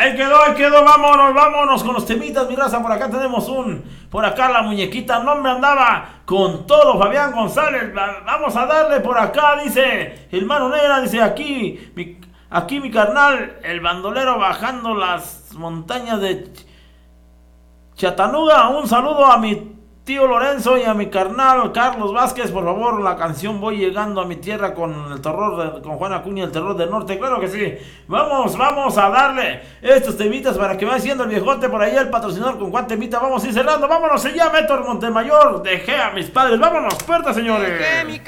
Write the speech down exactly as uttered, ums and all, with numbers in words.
Ahí quedó, ahí quedó, vámonos, vámonos con los temitas, mi raza. Por acá tenemos un, por acá la muñequita, no me andaba con todo, Fabián González. Vamos a darle por acá, dice el Mano Negra, dice aquí, mi, aquí mi carnal, el bandolero bajando las montañas de Chattanooga. Un saludo a mi tío Lorenzo y a mi carnal Carlos Vázquez. Por favor, la canción Voy llegando a mi tierra con el terror de, con Juan Acuña, el terror del norte. Claro que sí. Vamos, vamos a darle estos temitas para que vaya siendo el viejote por ahí, el patrocinador con Juan Temita. Vamos a ir cerrando. Vámonos, se llama Héctor Montemayor. Dejé a mis padres. Vámonos, puerta, señores.